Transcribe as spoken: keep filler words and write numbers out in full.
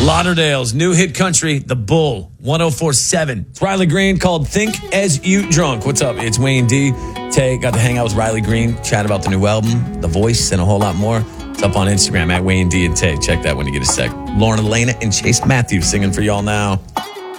Lauderdale's new hit country, The Bull, one oh four point seven. It's Riley Green called Think As You Drunk. What's up? It's Wayne D. Tay got to hang out with Riley Green, chat about the new album, The Voice, and a whole lot more. It's up on Instagram at Wayne D and Tay. Check that when you get a sec. Lauren Elena and Chase Matthews singing for y'all now.